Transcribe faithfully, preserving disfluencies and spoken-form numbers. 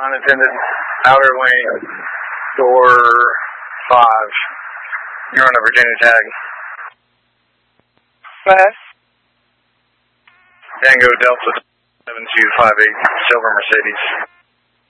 unattended, outer wing, door five. You're on a Virginia tag. Five. Tango Delta seven two five eight, Silver Mercedes.